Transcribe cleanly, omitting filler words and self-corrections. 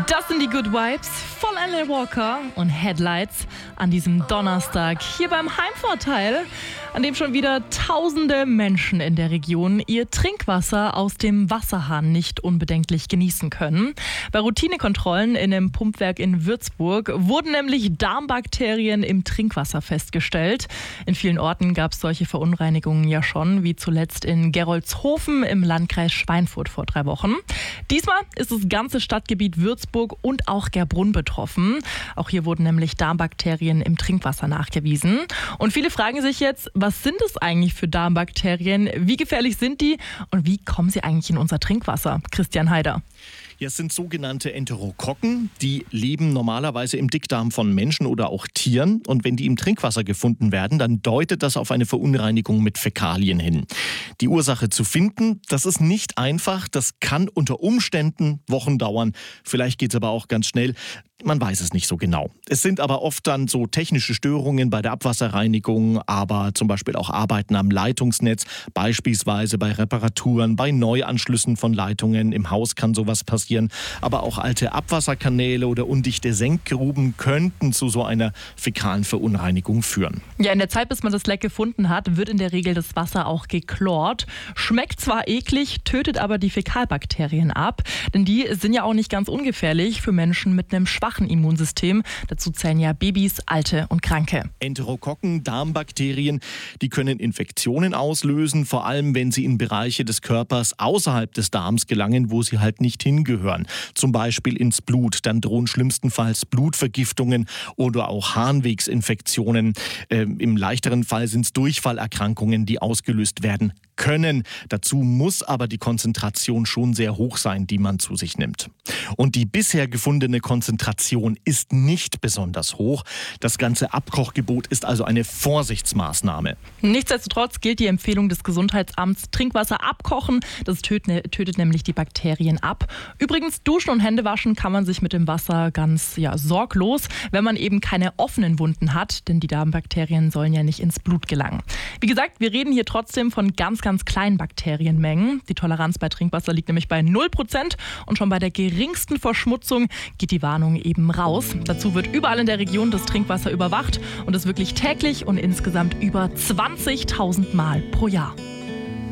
Das sind die Good Vibes von Alan Walker und Headlights an diesem Donnerstag hier beim Heimvorteil, an dem schon wieder tausende Menschen in der Region ihr Trinkwasser aus dem Wasserhahn nicht unbedenklich genießen können. Bei Routinekontrollen in einem Pumpwerk in Würzburg wurden nämlich Darmbakterien im Trinkwasser festgestellt. In vielen Orten gab es solche Verunreinigungen ja schon, wie zuletzt in Gerolzhofen im Landkreis Schweinfurt vor 3 Wochen. Diesmal ist das ganze Stadtgebiet Würzburg und auch Gerbrunn betroffen. Auch hier wurden nämlich Darmbakterien im Trinkwasser nachgewiesen. Und viele fragen sich jetzt, was sind es eigentlich für Darmbakterien? Wie gefährlich sind die? Und wie kommen sie eigentlich in unser Trinkwasser? Christian Haider. Ja, es sind sogenannte Enterokokken. Die leben normalerweise im Dickdarm von Menschen oder auch Tieren. Und wenn die im Trinkwasser gefunden werden, dann deutet das auf eine Verunreinigung mit Fäkalien hin. Die Ursache zu finden, das ist nicht einfach. Das kann unter Umständen Wochen dauern. Vielleicht geht es aber auch ganz schnell. Man weiß es nicht so genau. Es sind aber oft dann so technische Störungen bei der Abwasserreinigung, aber zum Beispiel auch Arbeiten am Leitungsnetz, beispielsweise bei Reparaturen, bei Neuanschlüssen von Leitungen. Im Haus kann sowas passieren. Aber auch alte Abwasserkanäle oder undichte Senkgruben könnten zu so einer fäkalen Verunreinigung führen. Ja, in der Zeit, bis man das Leck gefunden hat, wird in der Regel das Wasser auch geklort. Schmeckt zwar eklig, tötet aber die Fäkalbakterien ab. Denn die sind ja auch nicht ganz ungefährlich für Menschen mit einem schwachen Immunsystem. Dazu zählen ja Babys, Alte und Kranke. Enterokokken, Darmbakterien, die können Infektionen auslösen, vor allem wenn sie in Bereiche des Körpers außerhalb des Darms gelangen, wo sie halt nicht hingehören. Zum Beispiel ins Blut. Dann drohen schlimmstenfalls Blutvergiftungen oder auch Harnwegsinfektionen. Im leichteren Fall sind es Durchfallerkrankungen, die ausgelöst werden können. Dazu muss aber die Konzentration schon sehr hoch sein, die man zu sich nimmt. Und die bisher gefundene Konzentration ist nicht besonders hoch. Das ganze Abkochgebot ist also eine Vorsichtsmaßnahme. Nichtsdestotrotz gilt die Empfehlung des Gesundheitsamts: Trinkwasser abkochen. Das tötet nämlich die Bakterien ab. Übrigens, duschen und Hände waschen kann man sich mit dem Wasser ganz sorglos, wenn man eben keine offenen Wunden hat, denn die Darmbakterien sollen ja nicht ins Blut gelangen. Wie gesagt, wir reden hier trotzdem von ganz kleinen Bakterienmengen. Die Toleranz bei Trinkwasser liegt nämlich bei 0% und schon bei der geringsten Verschmutzung geht die Warnung eben raus. Dazu wird überall in der Region das Trinkwasser überwacht und das wirklich täglich und insgesamt über 20.000 Mal pro Jahr.